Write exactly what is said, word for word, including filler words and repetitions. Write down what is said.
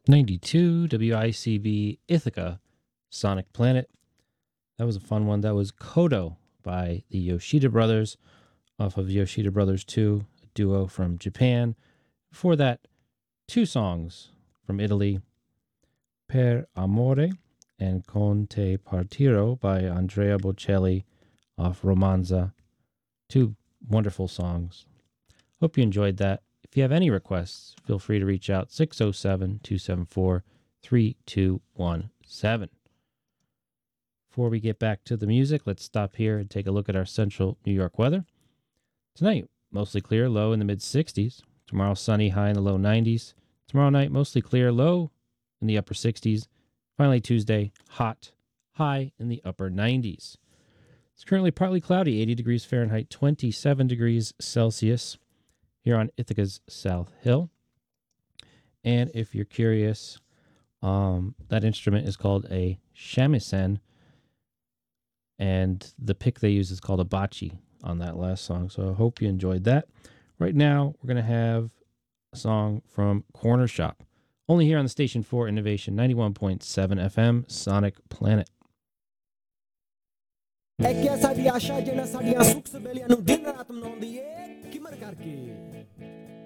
ninety-two W I C V Ithaca, Sonic Planet. That was a fun one. That was Kodo by the Yoshida Brothers off of Yoshida Brothers two, a duo from Japan. Before that, two songs from Italy, Per Amore and Con te partiro by Andrea Bocelli off Romanza. Two wonderful songs. Hope you enjoyed that. If you have any requests, feel free to reach out six oh seven, two seven four, three two one seven. Before we get back to the music, let's stop here and take a look at our central New York weather. Tonight, mostly clear, low in the mid sixties. Tomorrow, sunny, high in the low nineties. Tomorrow night, mostly clear, low in the upper sixties. Finally, Tuesday, hot, high in the upper nineties. It's currently partly cloudy, eighty degrees Fahrenheit, twenty-seven degrees Celsius here on Ithaca's South Hill. And if you're curious, um, that instrument is called a shamisen, and the pick they use is called a bachi on that last song. So I hope you enjoyed that. Right now, we're going to have a song from Corner Shop, only here on the station for Innovation ninety-one point seven F M, Sonic Planet. è che ਸਾਡੀ ਆਸ਼ਾ ਜਿਹੜਾ ਸਾਡੀਆਂ ਸੁੱਖ ਸਬੇਲੀਆਂ ਨੂੰ ਦਿਨ ਰਾਤ ਮਨਾਉਂਦੀ ਏ ਕਿਮਰ ਕਰਕੇ